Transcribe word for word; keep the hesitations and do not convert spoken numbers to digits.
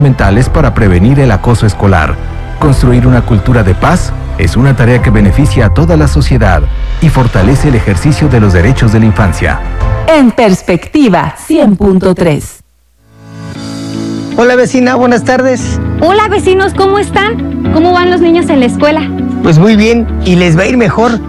mentales para prevenir el acoso escolar. Construir una cultura de paz es una tarea que beneficia a toda la sociedad y fortalece el ejercicio de los derechos de la infancia. En Perspectiva cien punto tres. Hola vecina, buenas tardes. Hola vecinos, ¿cómo están? ¿Cómo van los niños en la escuela? Pues muy bien, y les va a ir mejor